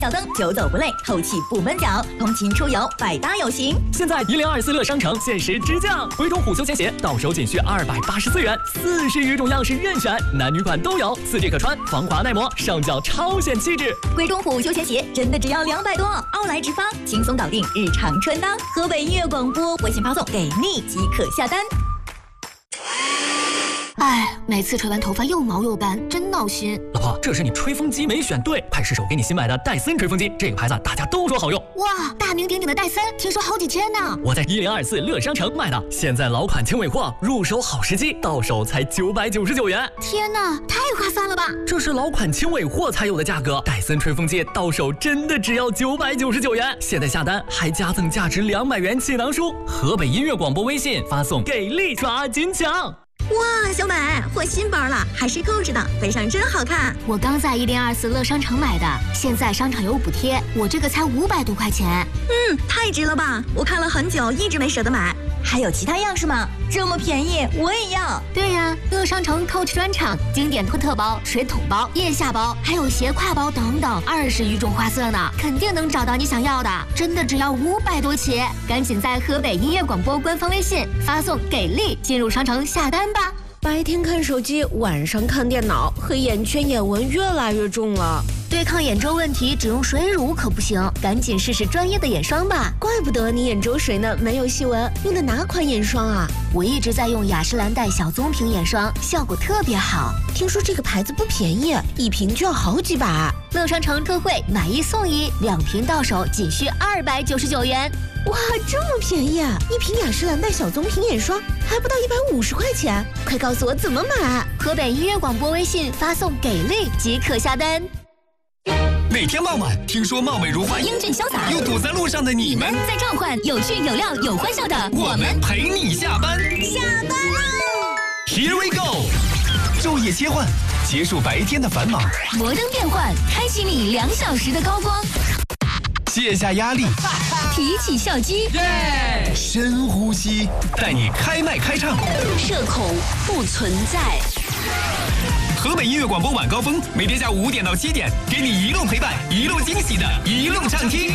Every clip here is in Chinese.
小灯久走不累，透气不闷脚，通勤出游百搭有型。 现在1024乐商城限时直降，鬼冢虎休闲鞋到手仅需284元，40余种样式任选，男女款都有，4G可穿，防滑耐磨，上脚超显气质。 鬼冢虎休闲鞋真的只要200多，奥莱直发，轻松搞定日常穿搭。河北音乐广播微信发送给你即可下单。 哎，每次吹完头发又毛又斑，真闹心。 老婆，这是你吹风机没选对，快试手给你新买的戴森吹风机，这个牌子大家都说好用。 哇，大名鼎鼎的戴森，听说好几千呢。 我在1024乐商城买的，现在老款轻尾货，入手好时机，到手才999元。 天哪，太划算了吧！ 这是老款轻尾货才有的价格，戴森吹风机到手真的只要999元。现在下单还加赠价值200元气囊书。河北音乐广播微信发送给力抓金抢。 哇，小美换新包了，还是Coach的，背上真好看。 我刚在1024乐商城买的，现在商场有补贴，我这个才500多块钱。 太值了吧！我看了很久，一直没舍得买。还有其他样式吗？这么便宜，我也要。 对呀，乐商城 Coach 专场，经典托特包、水桶包、腋下包，还有斜挎包等等，20余种花色呢，肯定能找到你想要的。真的只要500多起，赶紧在河北音乐广播官方微信发送给力，进入商城下单吧。 白天看手机，晚上看电脑，黑眼圈、眼纹越来越重了。 对抗眼周问题，只用水乳可不行，赶紧试试专业的眼霜吧。 怪不得你眼周水呢，没有细纹。用的哪款眼霜啊？ 我一直在用雅诗兰黛小棕瓶眼霜，效果特别好。 听说这个牌子不便宜，一瓶就要好几百。 乐商城特惠，买1送1，2瓶到手仅需299元。 哇，这么便宜啊！一瓶雅诗兰黛小棕瓶眼霜还不到150块钱，快告诉我怎么买！ 河北音乐广播微信发送给力即可下单。 每天傍晚，听说貌美如花、 英俊潇洒又堵在路上的你们， 在召唤有趣有料有欢笑的我们陪你下班。 下班喽 Here we go， 昼夜切换，结束白天的繁忙， 摩登变换，开启你2小时的高光， 卸下压力， 提起笑肌， 深呼吸，带你开麦开唱， 社恐不存在。 河北音乐广播晚高峰，每天下午5点到7点，给你一路陪伴、一路惊喜的一路畅听。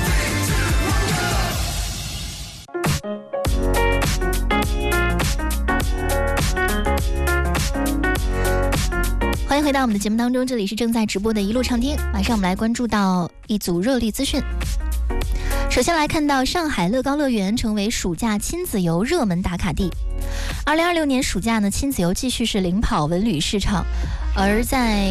欢迎回到我们的节目当中，这里是正在直播的一路畅听。马上我们来关注到一组热力资讯。首先来看到上海乐高乐园成为暑假亲子游热门打卡地。2026年暑假呢，亲子游继续是领跑文旅市场，而在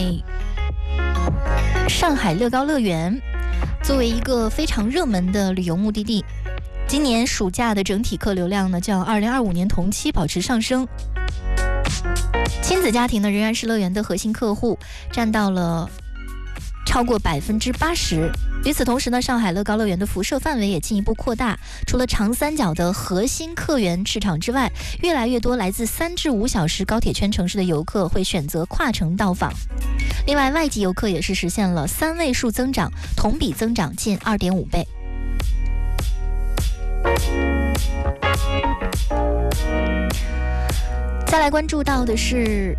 上海乐高乐园作为一个非常热门的旅游目的地，今年暑假的整体客流量呢，较2025年同期保持上升。亲子家庭呢，仍然是乐园的核心客户，占到了超过80%。与此同时呢，上海乐高乐园的辐射范围也进一步扩大，除了长三角的核心客源市场之外，越来越多来自3至5小时高铁圈城市的游客会选择跨城到访。另外，外籍游客也是实现了3位数增长，同比增长近2.5倍。再来关注到的是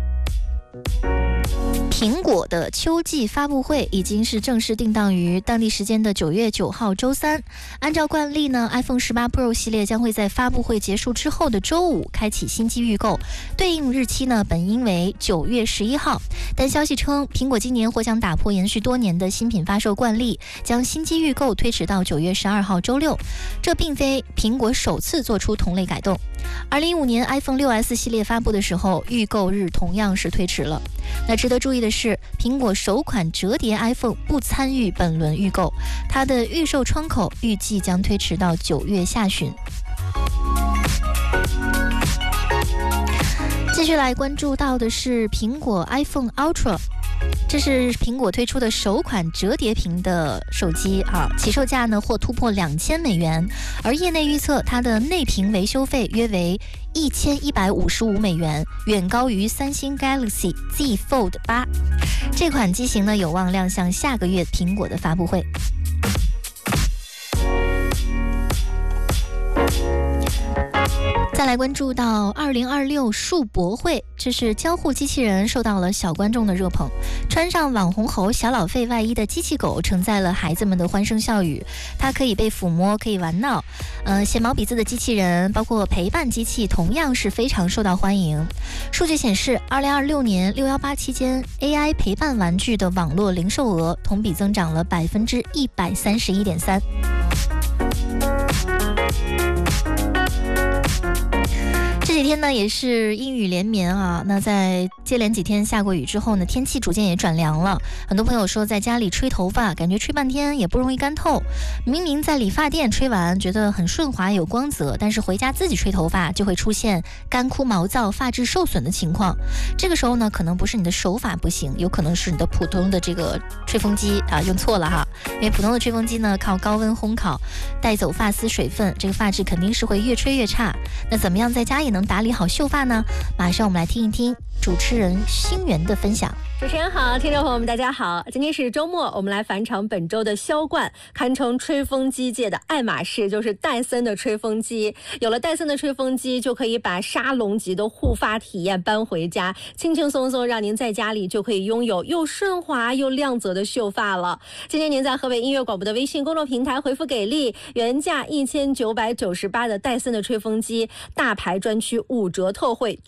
苹果的秋季发布会已经是正式定档于当地时间的9月9号周三。按照惯例呢， iPhone 18 Pro 系列将会在发布会结束之后的周五开启新机预购，对应日期呢本应为9月11号。但消息称，苹果今年或将打破延续多年的新品发售惯例，将新机预购推迟到9月12号周六。这并非苹果首次做出同类改动。2015年 iPhone 6S 系列发布的时候，预购日同样是推迟了。那值得注意的是，苹果首款折叠 iPhone 不参与本轮预购，它的预售窗口预计将推迟到9月下旬。继续来关注到的是苹果 iPhone Ultra， 这是苹果推出的首款折叠屏的手机啊，起售价呢或突破2000美元，而业内预测它的内屏维修费约为1155美元，远高于三星 Galaxy Z Fold 8。这款机型呢有望亮相下个月苹果的发布会。再来关注到2026树博会，这是交互机器人受到了小观众的热捧。穿上网红猴小老费外衣的机器狗承载了孩子们的欢声笑语，它可以被抚摸，可以玩闹。写毛笔字的机器人，包括陪伴机器，同样是非常受到欢迎。数据显示，2026年618期间 ，AI 陪伴玩具的网络零售额同比增长了131.3%。这几天呢也是阴雨连绵啊，那在接连几天下过雨之后呢，天气逐渐也转凉了。很多朋友说在家里吹头发，感觉吹半天也不容易干透。明明在理发店吹完觉得很顺滑有光泽，但是回家自己吹头发就会出现干枯毛躁、发质受损的情况。这个时候呢，可能不是你的手法不行，有可能是你的普通的这个吹风机啊用错了哈。因为普通的吹风机呢靠高温烘烤，带走发丝水分，这个发质肯定是会越吹越差。那怎么样在家也能打理好秀发呢？马上我们来听一听主持人星源的分享。 主持人好，听众朋友们大家好，今天是周末，我们来返场本周的销冠，堪称吹风机界的爱马仕，就是戴森的吹风机。有了戴森的吹风机，就可以把沙龙级的护发体验搬回家，轻轻松松让您在家里就可以拥有又顺滑又亮泽的秀发了。今天您在河北音乐广播的微信公众平台回复给力，原价1998的戴森的吹风机大牌专区5折特惠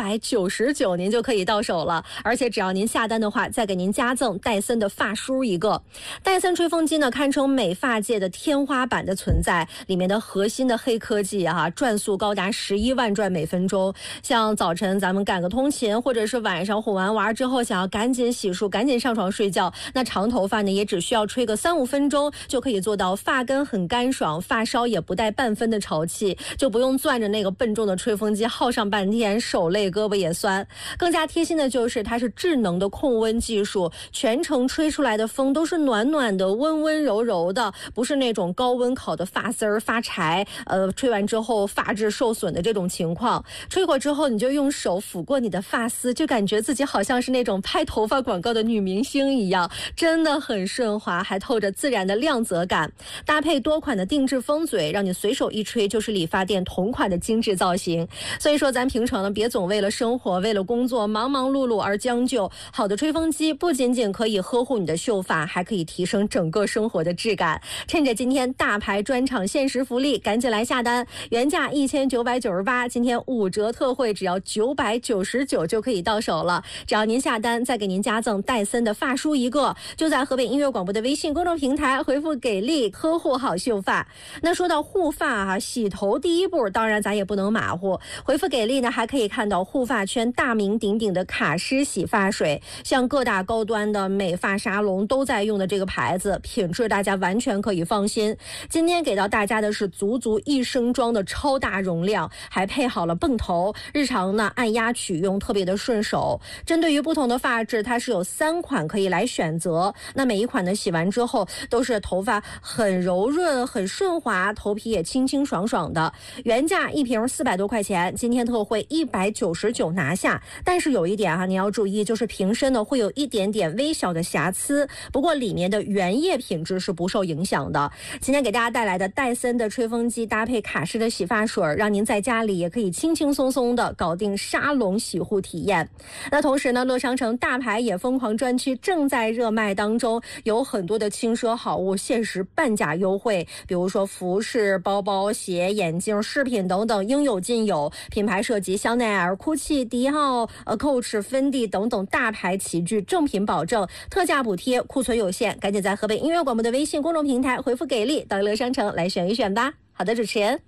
999，您就可以到手了。而且只要您下单的话，再给您加赠戴森的发梳一个。戴森吹风机呢，堪称美发界的天花板的存在，里面的核心的黑科技转速高达11万转每分钟。像早晨咱们赶个通勤，或者是晚上哄完娃之后想要赶紧洗漱赶紧上床睡觉，那长头发呢也只需要吹个3-5分钟就可以做到发根很干爽，发梢也不带半分的潮气，就不用攥着那个笨重的吹风机耗上半天，手累胳膊也酸。更加贴心的就是它是智能的控温技术，全程吹出来的风都是暖暖的温温柔柔的，不是那种高温烤的发丝儿发柴，吹完之后发质受损的这种情况。吹过之后你就用手抚过你的发丝，就感觉自己好像是那种拍头发广告的女明星一样，真的很顺滑，还透着自然的亮泽感。搭配多款的定制风嘴，让你随手一吹就是理发店同款的精致造型。所以说咱平常呢别总为了生活为了工作忙忙碌碌而将就，好的吹风机不仅仅可以呵护你的秀发，还可以提升整个生活的质感。趁着今天大牌专场限时福利，赶紧来下单，原价1998，今天5折特惠，只要999就可以到手了。只要您下单，再给您加赠戴森的发梳一个，就在河北音乐广播的微信公众平台回复给力，呵护好秀发。那说到护发洗头第一步当然咱也不能马虎，回复给力呢还可以看到护发圈大名鼎鼎的卡诗洗发水，像各大高端的美发沙龙都在用的这个牌子，品质大家完全可以放心。今天给到大家的是足1升装的超大容量，还配好了泵头，日常呢按压取用特别的顺手。针对于不同的发质，它是有3款可以来选择，那每一款呢洗完之后都是头发很柔润很顺滑，头皮也清清爽爽的。原价一瓶400多块钱，今天特惠199拿下。但是有一点你要注意，就是瓶身呢会有一点点微小的瑕疵，不过里面的原液品质是不受影响的。今天给大家带来的戴森的吹风机搭配卡诗的洗发水，让您在家里也可以轻轻松松的搞定沙龙洗护体验。那同时呢，乐商城大牌也疯狂专区正在热卖当中，有很多的轻奢好物限时半价优惠，比如说服饰、包包、鞋、眼镜、饰品等等应有尽有，品牌涉及香奈儿、GUCCI、迪奥、Coach、芬迪等等大牌齐聚，正品保证，特价补贴，库存有限，赶紧在河北音乐广播的微信公众平台回复给力，到乐商城来选一选吧。好的，主持人。